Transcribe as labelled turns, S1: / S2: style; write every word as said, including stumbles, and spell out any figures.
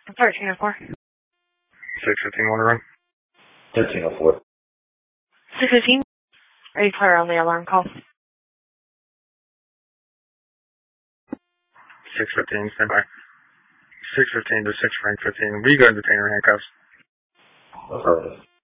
S1: thirteen oh four.
S2: six fifteen, want to run?
S3: thirteen oh four.
S1: six fifteen. Are you clear on the alarm call?
S2: six fifteen, stand by. six fifteen to six Frank fifteen. We go to detain her handcuffs.
S3: Affirmative.